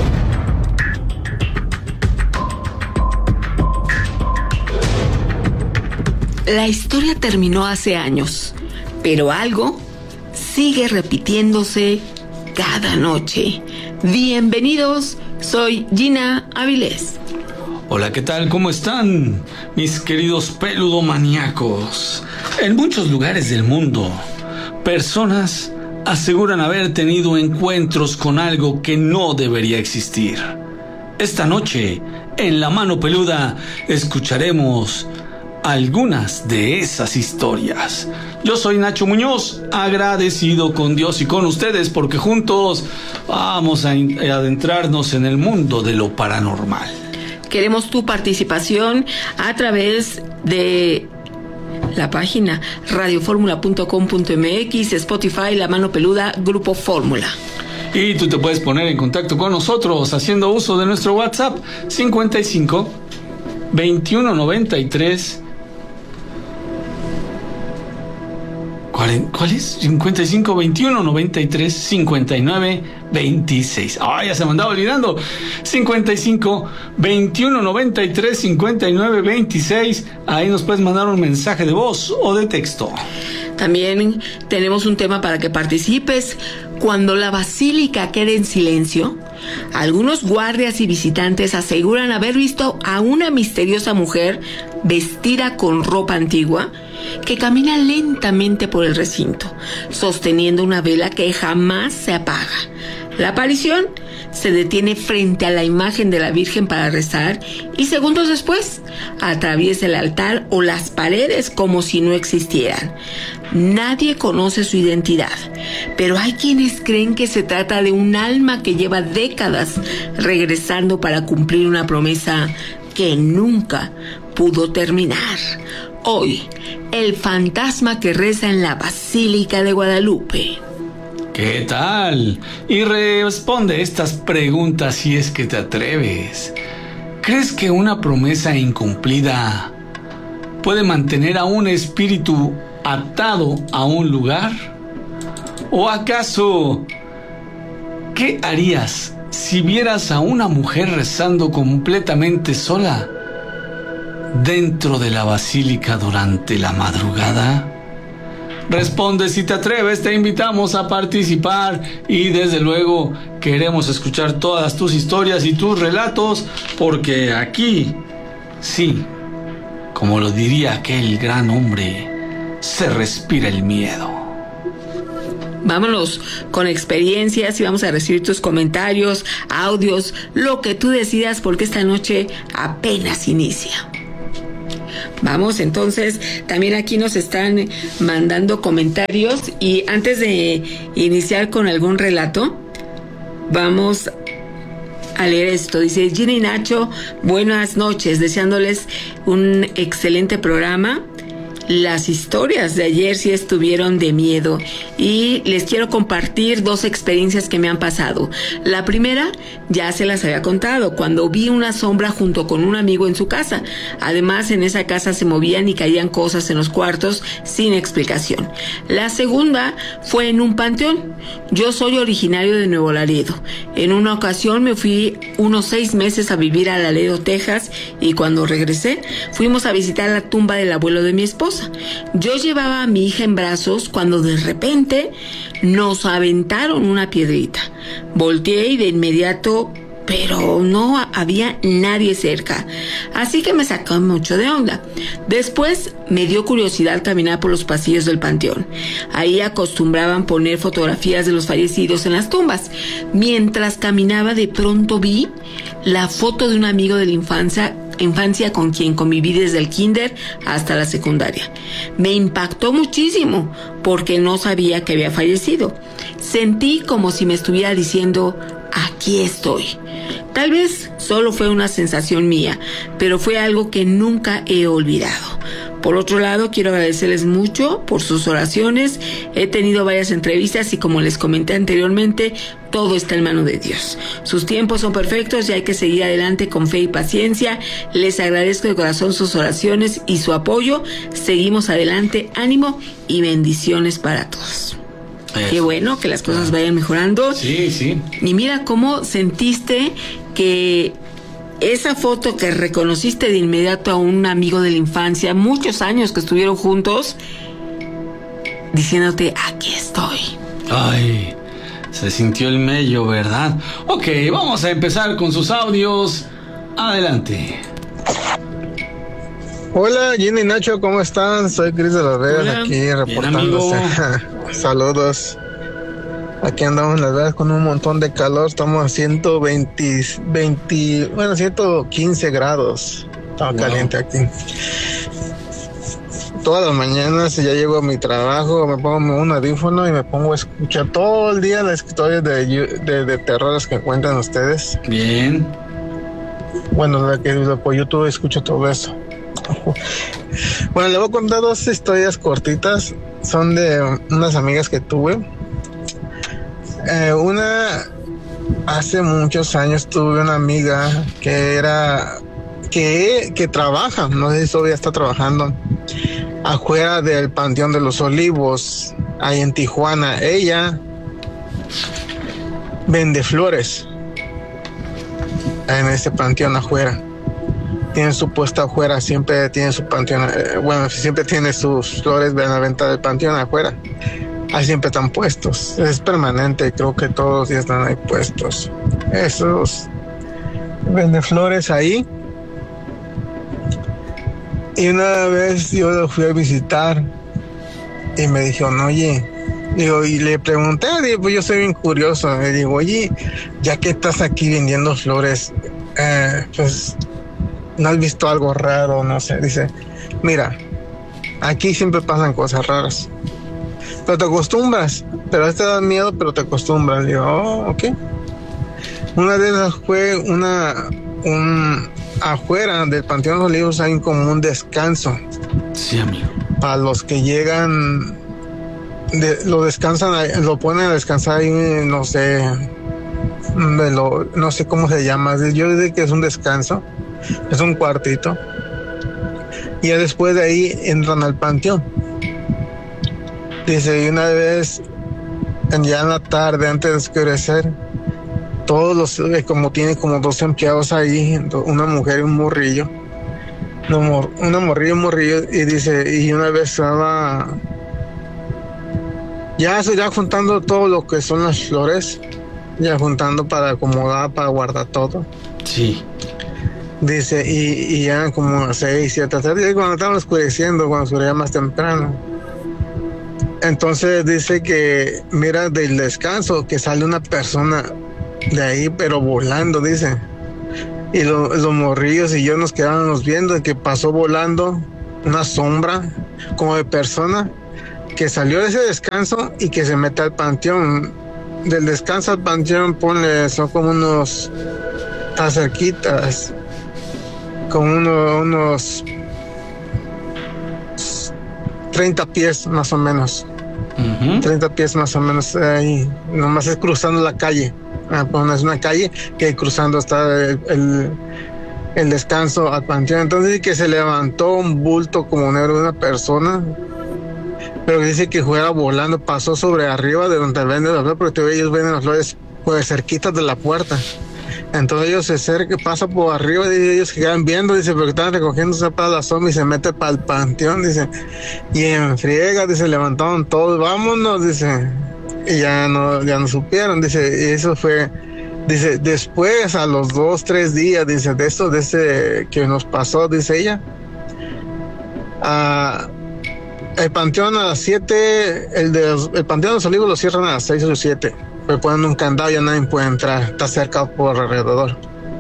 La historia terminó hace años, pero algo sigue repitiéndose cada noche. Bienvenidos, soy Gina Avilés. Hola, ¿qué tal? ¿Cómo están, mis queridos peludomaníacos? En muchos lugares del mundo, personas aseguran haber tenido encuentros con algo que no debería existir. Esta noche, en La Mano Peluda, escucharemos algunas de esas historias. Yo soy Nacho Muñoz, agradecido con Dios y con ustedes porque juntos vamos a adentrarnos en el mundo de lo paranormal. Queremos tu participación a través de la página radioformula.com.mx, Spotify, La Mano Peluda, Grupo Fórmula. Y tú te puedes poner en contacto con nosotros haciendo uso de nuestro WhatsApp 55 21 93. ¿Cuál es? 55 21 93 59 26. Ya se me andaba olvidando. 55 21 93 59 26. Ahí nos puedes mandar un mensaje de voz o de texto. También tenemos un tema para que participes. Cuando la basílica queda en silencio, algunos guardias y visitantes aseguran haber visto a una misteriosa mujer vestida con ropa antigua que camina lentamente por el recinto, sosteniendo una vela que jamás se apaga. La aparición se detiene frente a la imagen de la Virgen para rezar y segundos después atraviesa el altar o las paredes como si no existieran. Nadie conoce su identidad, pero hay quienes creen que se trata de un alma que lleva décadas regresando para cumplir una promesa que nunca pudo terminar. Hoy, el fantasma que reza en la Basílica de Guadalupe. ¿Qué tal? Y responde estas preguntas si es que te atreves. ¿Crees que una promesa incumplida puede mantener a un espíritu atado a un lugar? ¿O acaso, qué harías si vieras a una mujer rezando completamente sola dentro de la basílica durante la madrugada? Responde si te atreves, te invitamos a participar y desde luego queremos escuchar todas tus historias y tus relatos, porque aquí, sí, como lo diría aquel gran hombre, se respira el miedo. Vámonos con experiencias y vamos a recibir tus comentarios, audios, lo que tú decidas, porque esta noche apenas inicia. Vamos, entonces, también aquí nos están mandando comentarios y antes de iniciar con algún relato, vamos a leer esto. Dice Gina y Nacho, buenas noches, deseándoles un excelente programa. Las historias de ayer sí estuvieron de miedo y les quiero compartir 2 experiencias que me han pasado. La primera ya se las había contado, cuando vi una sombra junto con un amigo en su casa. Además, en esa casa se movían y caían cosas en los cuartos sin explicación. La segunda fue en un panteón. Yo soy originario de Nuevo Laredo. En una ocasión me fui unos 6 meses a vivir a Laredo, Texas, y cuando regresé fuimos a visitar la tumba del abuelo de mi esposa. Yo llevaba a mi hija en brazos cuando de repente nos aventaron una piedrita. Volteé y de inmediato, pero no había nadie cerca, así que me sacó mucho de onda. Después me dio curiosidad caminar por los pasillos del panteón. Ahí acostumbraban poner fotografías de los fallecidos en las tumbas. Mientras caminaba, de pronto vi la foto de un amigo de la infancia con quien conviví desde el kinder hasta la secundaria. Me impactó muchísimo porque no sabía que había fallecido. Sentí como si me estuviera diciendo, aquí estoy. Tal vez solo fue una sensación mía, pero fue algo que nunca he olvidado. Por otro lado, quiero agradecerles mucho por sus oraciones. He tenido varias entrevistas y, como les comenté anteriormente, todo está en mano de Dios. Sus tiempos son perfectos y hay que seguir adelante con fe y paciencia. Les agradezco de corazón sus oraciones y su apoyo. Seguimos adelante, ánimo y bendiciones para todos. Qué bueno que las cosas vayan mejorando. Sí, sí. Y mira cómo sentiste que esa foto que reconociste de inmediato a un amigo de la infancia, muchos años que estuvieron juntos, diciéndote, aquí estoy. Ay, se sintió el mello, ¿verdad? Ok, vamos a empezar con sus audios. Adelante. Hola, Gina y Nacho, ¿cómo están? Soy Cris de las Vegas, aquí reportándose. Saludos. Aquí andamos en Las Vegas con un montón de calor. Estamos a 115 grados. Está caliente aquí. Todas las mañanas ya llego a mi trabajo, me pongo un audífono y me pongo a escuchar todo el día las historias de terrores que cuentan ustedes. Bien. Bueno, por YouTube escucho todo eso. Bueno, le voy a contar 2 historias cortitas. Son de unas amigas que tuve. Una, hace muchos años tuve una amiga que trabaja, no sé si todavía está trabajando, afuera del Panteón de los Olivos, ahí en Tijuana. Ella vende flores en ese panteón afuera. Tiene su puesto afuera, siempre tiene su panteón, siempre tiene sus flores de la venta del panteón afuera. Ahí siempre están puestos, es permanente, creo que todos los días están ahí puestos. Esos vende flores ahí. Y una vez yo lo fui a visitar y me dijeron, oye, y le pregunté, pues yo soy bien curioso, le digo, oye, ya que estás aquí vendiendo flores, pues, ¿no has visto algo raro? No sé. Dice, mira, aquí siempre pasan cosas raras, pero te acostumbras, pero a veces te da miedo, pero te acostumbras. Digo, ok. Una de esas fue afuera del Panteón de los Olivos hay como un descanso. Sí, amigo. Para los que llegan, lo descansan, lo ponen a descansar ahí, no sé cómo se llama. Yo digo que es un descanso, es un cuartito. Y ya después de ahí entran al panteón. Dice, y una vez, ya en la tarde, antes de oscurecer, todos como tiene como 2 empleados ahí, una mujer y un morrillo. Una morrilla y un morrillo, y dice, y una vez estaba ya juntando todo lo que son las flores, ya juntando para acomodar, para guardar todo. Sí. Dice, y ya como 6, 7 tarde, cuando estaba oscureciendo, cuando oscurecía más temprano. Entonces dice que mira del descanso que sale una persona de ahí, pero volando, dice. Y los morrillos y yo nos quedábamos viendo que pasó volando una sombra como de persona que salió de ese descanso y que se mete al panteón. Del descanso al panteón, son como unos, tan cerquitas, como unos 30 pies más o menos. 30 pies más o menos ahí, nomás es cruzando la calle. Es una calle que cruzando está el descanso al panteón. Entonces dice que se levantó un bulto como negro de una persona, pero dice que fuera volando, pasó sobre arriba de donde venden las flores, porque ellos venden las flores pues cerquitas de la puerta. Entonces ellos se acercan, pasa por arriba, y ellos quedan viendo, dice, porque estaban recogiéndose para la sombra y se mete para el panteón, dice, y en friega, dice, levantaron todos, vámonos, dice, y ya no supieron, dice, y eso fue, dice, después a los 2, 3 días, dice, de ese que nos pasó, dice ella, el panteón a las 7, el panteón de los Olivos lo cierran a las 6 o 7. Le ponen un candado y ya nadie puede entrar, está cerca por alrededor.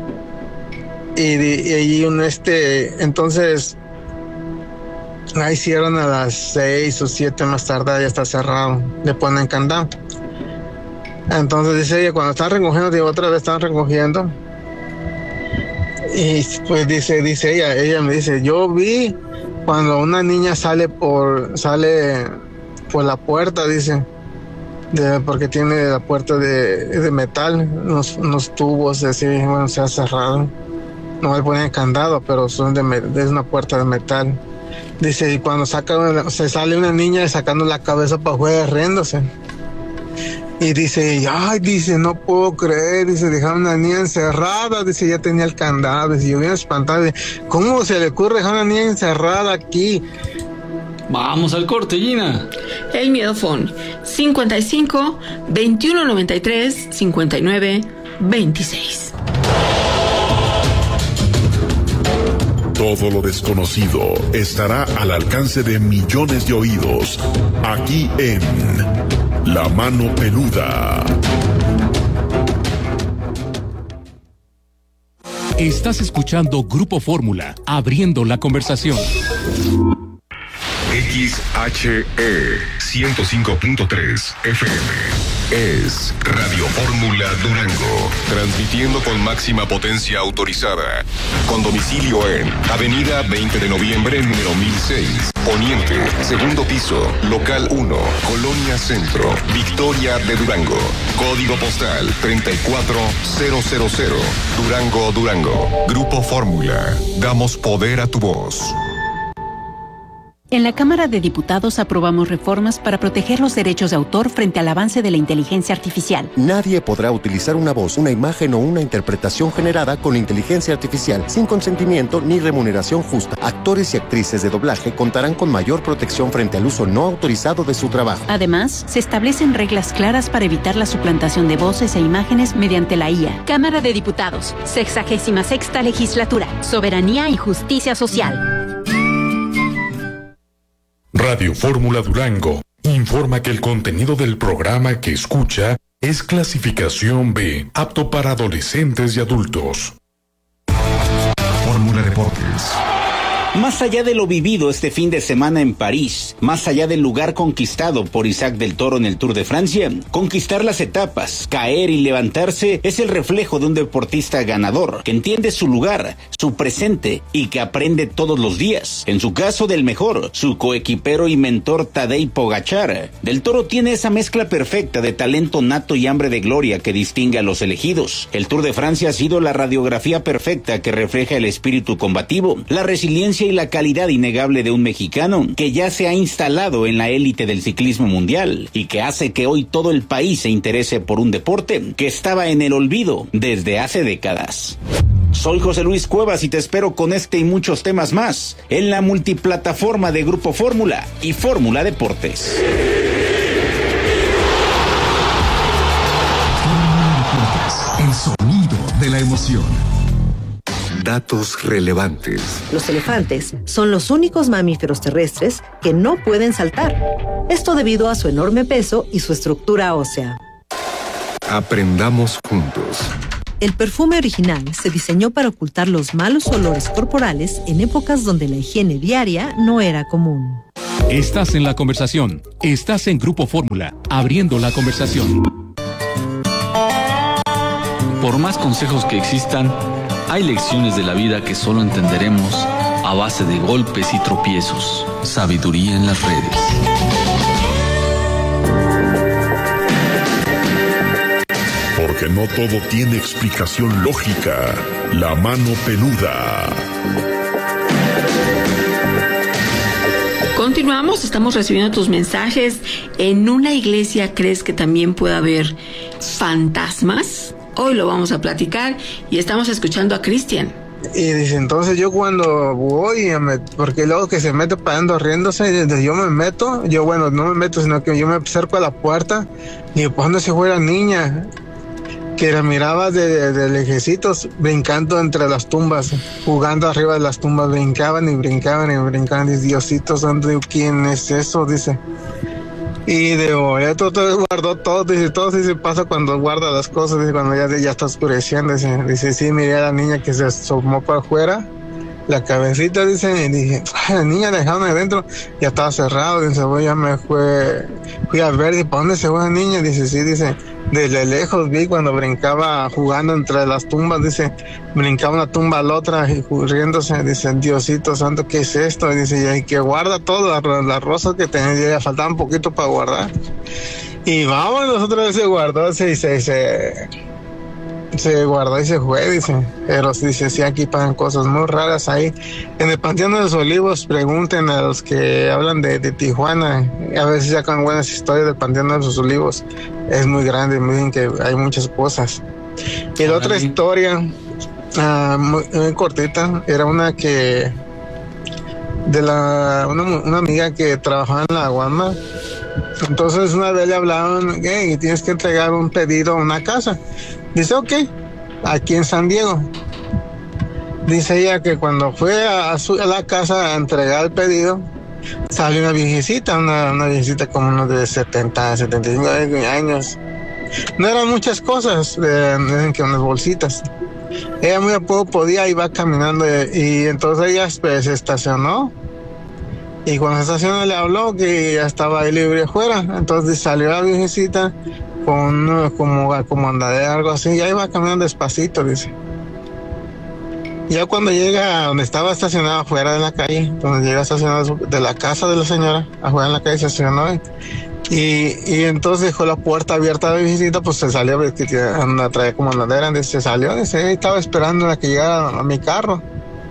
Y entonces ahí cierran a las 6 o 7 más tarde, ya está cerrado, le ponen candado. Entonces dice ella, cuando están recogiendo, digo, otra vez están recogiendo, y pues dice ella me dice, yo vi cuando una niña sale por la puerta, dice, porque tiene la puerta de metal, unos tubos así, bueno, se ha cerrado, no le ponen candado, pero son es una puerta de metal. Dice, y cuando se sale una niña sacando la cabeza para afuera, riéndose. Y dice, ay, dice, no puedo creer, dice, dejaron a una niña encerrada, dice, ya tenía el candado, dice, yo bien espantado, dice, ¿cómo se le ocurre dejar a una niña encerrada aquí? Vamos al corte, Gina. El miedo phone 55 21 93 59 26. Todo lo desconocido estará al alcance de millones de oídos, aquí en La Mano Peluda. Estás escuchando Grupo Fórmula, abriendo la conversación. XHE 105.3 FM es Radio Fórmula Durango, transmitiendo con máxima potencia autorizada, con domicilio en Avenida 20 de Noviembre, número 1006, Poniente, segundo piso, local 1, Colonia Centro, Victoria de Durango, código postal 34000, Durango, Durango. Grupo Fórmula, damos poder a tu voz. En la Cámara de Diputados aprobamos reformas para proteger los derechos de autor frente al avance de la inteligencia artificial. Nadie podrá utilizar una voz, una imagen o una interpretación generada con inteligencia artificial sin consentimiento ni remuneración justa. Actores y actrices de doblaje contarán con mayor protección frente al uso no autorizado de su trabajo. Además, se establecen reglas claras para evitar la suplantación de voces e imágenes mediante la IA. Cámara de Diputados, 66ª Legislatura, Soberanía y Justicia Social. Radio Fórmula Durango informa que el contenido del programa que escucha es clasificación B, apto para adolescentes y adultos. Fórmula Deportes. Más allá de lo vivido este fin de semana en París, más allá del lugar conquistado por Isaac del Toro en el Tour de Francia, conquistar las etapas, caer y levantarse es el reflejo de un deportista ganador, que entiende su lugar, su presente y que aprende todos los días. En su caso, del mejor, su coequipero y mentor Tadej Pogačar. Del Toro tiene esa mezcla perfecta de talento nato y hambre de gloria que distingue a los elegidos. El Tour de Francia ha sido la radiografía perfecta que refleja el espíritu combativo, la resiliencia experiencia y la calidad innegable de un mexicano que ya se ha instalado en la élite del ciclismo mundial y que hace que hoy todo el país se interese por un deporte que estaba en el olvido desde hace décadas. Soy José Luis Cuevas y te espero con este y muchos temas más en la multiplataforma de Grupo Fórmula y Fórmula Deportes. El sonido de la emoción. Datos relevantes. Los elefantes son los únicos mamíferos terrestres que no pueden saltar. Esto debido a su enorme peso y su estructura ósea. Aprendamos juntos. El perfume original se diseñó para ocultar los malos olores corporales en épocas donde la higiene diaria no era común. Estás en la conversación. Estás en Grupo Fórmula, abriendo la conversación. Por más consejos que existan, hay lecciones de la vida que solo entenderemos a base de golpes y tropiezos. Sabiduría en las redes. Porque no todo tiene explicación lógica. La mano peluda. Continuamos, estamos recibiendo tus mensajes. ¿En una iglesia crees que también puede haber fantasmas? Hoy lo vamos a platicar y estamos escuchando a Cristian. Y dice, entonces yo cuando voy, porque luego que se mete parando riéndose, yo me meto, no me meto, sino que yo me acerco a la puerta y pues ¿dónde se fue la niña? Que la miraba de lejecitos, brincando entre las tumbas, jugando arriba de las tumbas, brincaban y brincaban y brincaban, y Diosito santo, ¿quién es eso? Dice. Y digo, ya todo guardó todo, dice, todo sí se pasa cuando guarda las cosas, dice, cuando ya está oscureciendo, dice, sí, miré a la niña que se asomó para afuera, la cabecita, dice, y dije, la niña dejaron adentro, ya estaba cerrado, dice, ya me fui a ver, y ¿para dónde se fue la niña? Dice, sí, dice, desde lejos vi cuando brincaba jugando entre las tumbas, dice, brincaba una tumba a la otra y riéndose, dice, Diosito santo, ¿qué es esto? Y dice, y que guarda todo, las rosas que tenía, ya faltaba un poquito para guardar. Y vamos, nosotros se guardó, se guardó y se fue, dice, pero dice, sí, aquí pasan cosas muy raras ahí. En el Panteón de los Olivos, pregunten a los que hablan de Tijuana, a veces sacan buenas historias del Panteón de los Olivos, es muy grande, me dicen que hay muchas cosas. Y la otra historia, muy cortita, era una que, una amiga que trabajaba en la Walmart. Entonces una vez le hablaban, hey, tienes que entregar un pedido a una casa. Dice, ok, aquí en San Diego. Dice ella que cuando fue a la casa a entregar el pedido, salió una viejecita, una viejecita como unos de 70, 75 años. No eran muchas cosas, dicen que unas bolsitas. Ella muy a poco podía, iba caminando y entonces ella pues, se estacionó. Y cuando se estacionó le habló que ya estaba ahí libre afuera. Entonces salió la viejecita con como andadera, algo así. Ya iba caminando despacito, dice. Ya cuando llega a donde estaba estacionado afuera de la calle, donde llega estacionado de la casa de la señora, afuera en la calle se estacionó. Y entonces dejó la puerta abierta de la viejecita, pues se salió, que traía como andadera, se salió, dice, estaba esperando a que llegara a mi carro.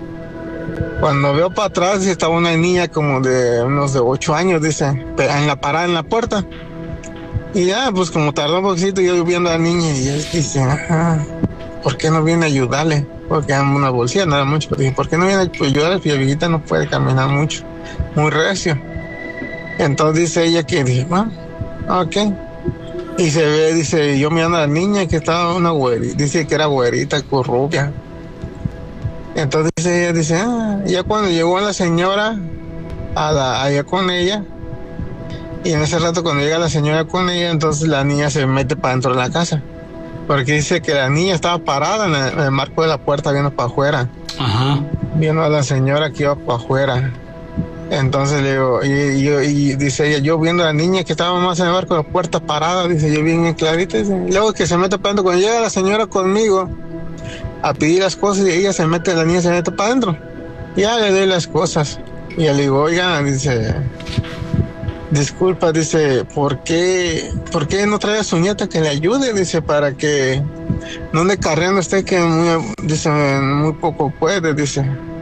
Cuando veo para atrás, estaba una niña como de unos de 8 años, dice, en la parada en la puerta. Y ya, pues como tardó un poquito, yo viendo a la niña y ella dice, ¿por qué no viene a ayudarle? Porque era una bolsilla, no era mucho, pero dije, ¿por qué no viene a ayudarle? La viejita no puede caminar mucho, muy recio. Entonces dice ella que dije, ok. Y se ve, dice, yo mirando a la niña que estaba una güerita, dice que era güerita, rubia. Entonces ella dice, ya cuando llegó la señora allá con ella, y en ese rato cuando llega la señora con ella, entonces la niña se mete para dentro de la casa, porque dice que la niña estaba parada en el marco de la puerta viendo para afuera. Ajá. Viendo a la señora que iba para afuera. Entonces le digo, y dice ella, yo viendo a la niña que estaba más en el marco de la puerta parada, dice, yo bien clarita, dice, y luego que se mete para adentro, cuando llega la señora conmigo a pedir las cosas, y ella la niña se mete para adentro, ya le doy las cosas, y le digo, oiga, dice, disculpa, dice, ¿por qué no trae a su nieta que le ayude? Dice, para que no le carreando usted que dice, muy poco puede, dice.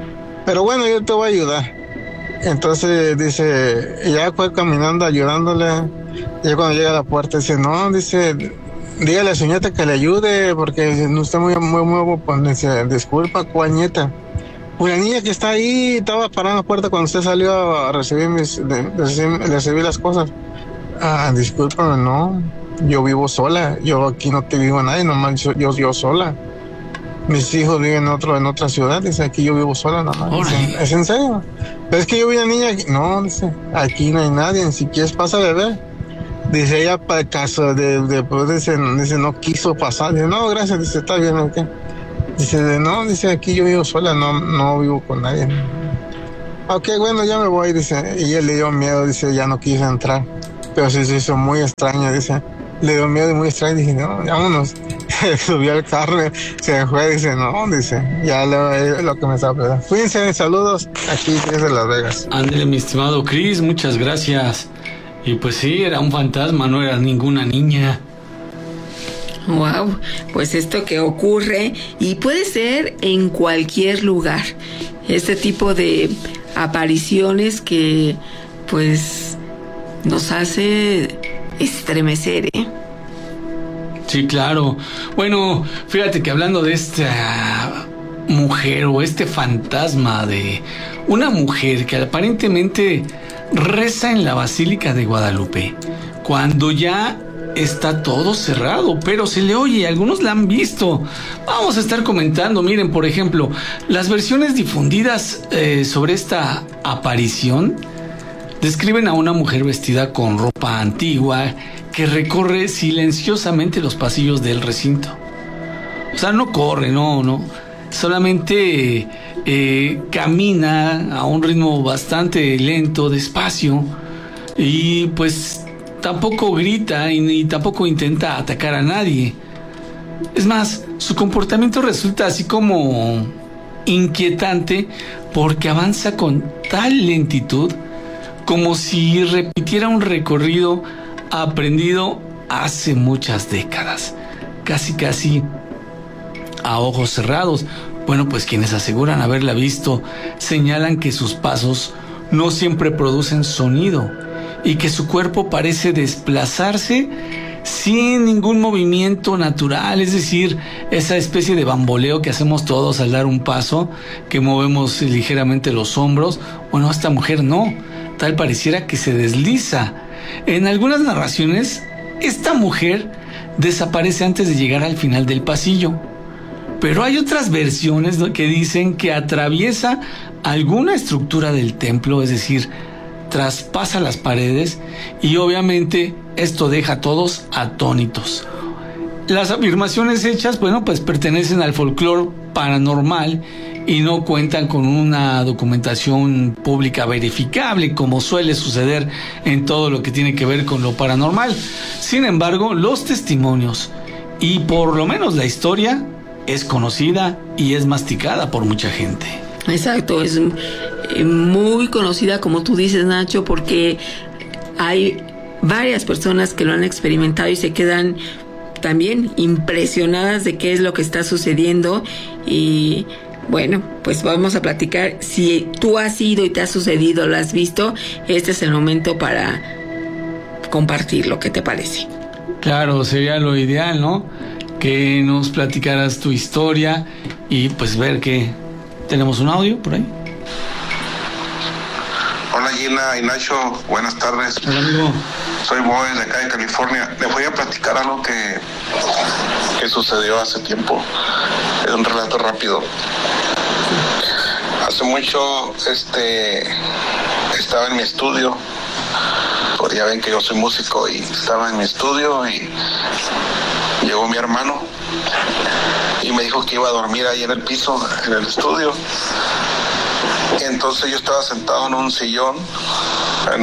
pero bueno, yo te voy a ayudar. Entonces dice, ya fue caminando ayudándole. Ya cuando llega a la puerta dice, no, dice, dígale a la señorita que le ayude porque no está muy pues dice, disculpa, cuañeta. Pues la niña que está ahí estaba parada en la puerta cuando usted salió a recibir recibir las cosas. Discúlpame, no, yo vivo sola, yo aquí no te vivo nadie, nomás yo sola. Mis hijos viven en otra ciudad, dice, aquí yo vivo sola nomás. Dice, ¿es en serio? Pero es que yo vi a una niña aquí. No, dice, aquí no hay nadie, si quieres pasa a beber. Dice ella, para el caso pues dice, no quiso pasar. Dice, no, gracias, dice, está bien, ¿ok? Dice, no, dice, aquí yo vivo sola, no vivo con nadie. Ok, bueno, ya me voy, dice, y él le dio miedo, dice, ya no quiso entrar. Pero se hizo muy extraño, dice, le dio miedo y muy extraño, dije, no, vámonos. Subió al carro, se fue, dice, no, dice, ya lo que me estaba pensando. Cuídense, saludos, aquí desde Las Vegas. Ándale, mi estimado Chris, muchas gracias. Y pues sí, era un fantasma, no era ninguna niña. Wow, pues esto que ocurre y puede ser en cualquier lugar. Este tipo de apariciones que pues nos hace estremecer, ¿eh? Sí, claro. Bueno, fíjate que hablando de esta mujer o este fantasma de una mujer que aparentemente reza en la Basílica de Guadalupe cuando ya está todo cerrado, pero se le oye, algunos la han visto. Vamos a estar comentando, miren, por ejemplo, las versiones difundidas sobre esta aparición describen a una mujer vestida con ropa antigua que recorre silenciosamente los pasillos del recinto. O sea, no corre, no, solamente camina a un ritmo bastante lento, despacio, y pues tampoco grita y tampoco intenta atacar a nadie. Es más, su comportamiento resulta así como inquietante porque avanza con tal lentitud como si repitiera un recorrido aprendido hace muchas décadas, casi a ojos cerrados. Bueno, pues quienes aseguran haberla visto señalan que sus pasos no siempre producen sonido y que su cuerpo parece desplazarse sin ningún movimiento natural, es decir, esa especie de bamboleo que hacemos todos al dar un paso, que movemos ligeramente los hombros. Bueno, esta mujer no, tal pareciera que se desliza. En algunas narraciones, esta mujer desaparece antes de llegar al final del pasillo, pero hay otras versiones que dicen que atraviesa alguna estructura del templo, es decir, traspasa las paredes, y obviamente esto deja a todos atónitos. Las afirmaciones hechas, bueno, pues pertenecen al folclore paranormal y no cuentan con una documentación pública verificable, como suele suceder en todo lo que tiene que ver con lo paranormal. Sin embargo, los testimonios y por lo menos la historia es conocida y es masticada por mucha gente. Exacto, es muy conocida, como tú dices, Nacho, porque hay varias personas que lo han experimentado y se quedan también impresionadas de qué es lo que está sucediendo. Y bueno, pues vamos a platicar. Si tú has ido y te ha sucedido, lo has visto, este es el momento para compartir lo que te parece. Claro, sería lo ideal, ¿no? Que nos platicaras tu historia y pues ver que tenemos un audio por ahí. Hola Gina y Nacho, buenas tardes. Hola, amigo. Soy Boy de acá de California. Les voy a platicar algo que sucedió hace tiempo. Es un relato rápido. Hace mucho estaba en mi estudio. Pues ya ven que yo soy músico y estaba en mi estudio y llegó mi hermano y me dijo que iba a dormir ahí en el piso, en el estudio. Entonces yo estaba sentado en un sillón, en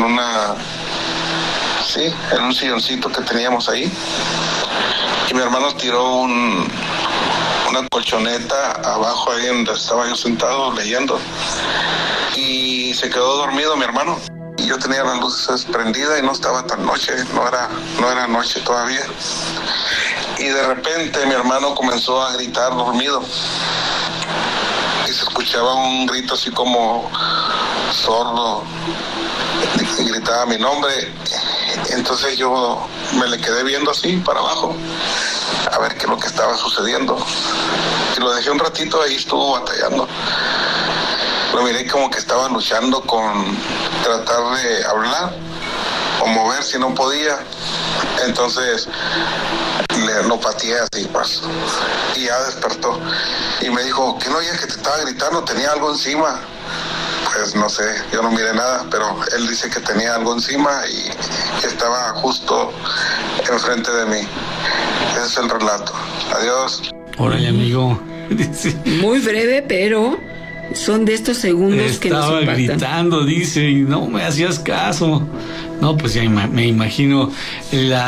un silloncito que teníamos ahí, y mi hermano tiró una colchoneta abajo ahí donde estaba yo sentado leyendo, y se quedó dormido mi hermano. Y yo tenía las luces prendidas y no estaba tan noche, no era noche todavía. Y de repente mi hermano comenzó a gritar dormido. y se escuchaba un grito así como sordo, y gritaba mi nombre. Entonces yo me le quedé viendo así para abajo a ver qué es lo que estaba sucediendo, y lo dejé un ratito, ahí estuvo batallando. Lo miré como que estaba luchando con tratar de hablar o mover si no podía. Entonces lo pateé así, pues, y ya despertó y me dijo que no oía que te estaba gritando, tenía algo encima. Pues no sé, yo no miré nada, pero él dice que tenía algo encima y que estaba justo enfrente de mí. Ese es el relato. Adiós. Órale, amigo. Muy breve, pero son de estos segundos que nos impactan. Estaba gritando, dice, y no me hacías caso. No, pues ya me imagino la